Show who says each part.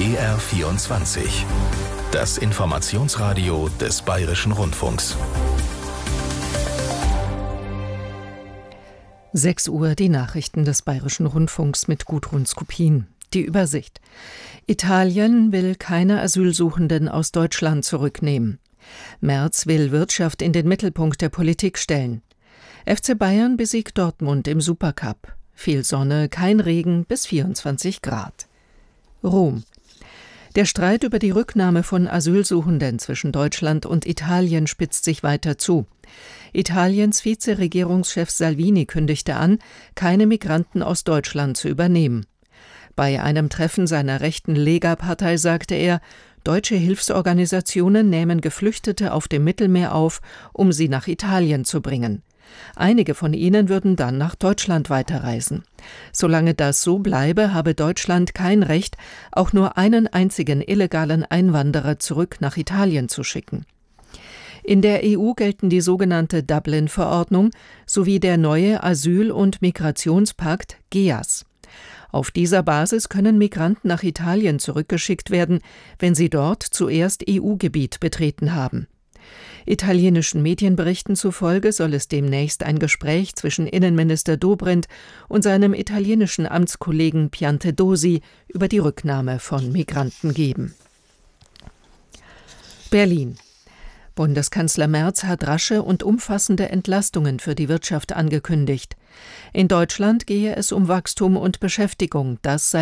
Speaker 1: BR24. Das Informationsradio des Bayerischen Rundfunks.
Speaker 2: 6 Uhr die Nachrichten des Bayerischen Rundfunks mit Gudrun Skopin. Die Übersicht. Italien will keine Asylsuchenden aus Deutschland zurücknehmen. Merz will Wirtschaft in den Mittelpunkt der Politik stellen. FC Bayern besiegt Dortmund im Supercup. Viel Sonne, kein Regen, bis 24 Grad. Rom. Der Streit über die Rücknahme von Asylsuchenden zwischen Deutschland und Italien spitzt sich weiter zu. Italiens Vizeregierungschef Salvini kündigte an, keine Migranten aus Deutschland zu übernehmen. Bei einem Treffen seiner rechten Lega-Partei sagte er, deutsche Hilfsorganisationen nähmen Geflüchtete auf dem Mittelmeer auf, um sie nach Italien zu bringen. Einige von ihnen würden dann nach Deutschland weiterreisen. Solange das so bleibe, habe Deutschland kein Recht, auch nur einen einzigen illegalen Einwanderer zurück nach Italien zu schicken. In der EU gelten die sogenannte Dublin-Verordnung sowie der neue Asyl- und Migrationspakt GEAS. Auf dieser Basis können Migranten nach Italien zurückgeschickt werden, wenn sie dort zuerst EU-Gebiet betreten haben. Italienischen Medienberichten zufolge soll es demnächst ein Gespräch zwischen Innenminister Dobrindt und seinem italienischen Amtskollegen Piantedosi über die Rücknahme von Migranten geben. Berlin. Bundeskanzler Merz hat rasche und umfassende Entlastungen für die Wirtschaft angekündigt. In Deutschland gehe es um Wachstum und Beschäftigung, das sei